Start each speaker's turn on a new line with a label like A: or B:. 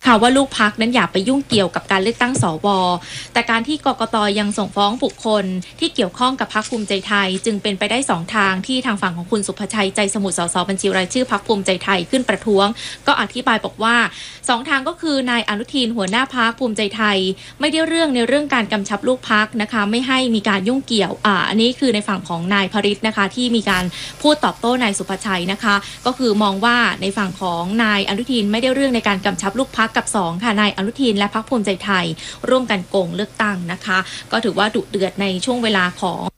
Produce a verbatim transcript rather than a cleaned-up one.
A: ค่ะว่าลูกพรรคนั้นอย่าไปยุ่งเกี่ยวกับการเลือกตั้งสวแต่การที่กกต.ยังส่งฟ้องบุคคลที่เกี่ยวข้องกับพรรคภูมิใจไทยจึงเป็นไปได้สองทางที่ทางฝั่งของคุณสุภชัยใจสมุทรสสบัญชีรายชื่อพรรคภูมิใจไทยขึ้นประท้วงก็อธิบายบอกว่าสองทางก็คือนายอนุทินหัวหน้าพรรคภูมิใจไทยไม่ได้เรื่องในเรื่องการกำชับลูกพรรคนะคะไม่ให้มีการยุ่งเกี่ยวอ่าอันนี้คือในฝั่งของนายพริตนะคะที่มีการพูดตอบโต้นายสุภชัยนะคะก็คือมองว่าในฝั่งของนายอนุทินไม่ได้เรื่องในการกำชับลูกพรรคกับสองค่ะนายอนุทินและพรรคภูมิใจไทยร่วมกันโกงเลือกตั้งนะคะก็ถือว่าดุเดือดในช่วงเวลาของ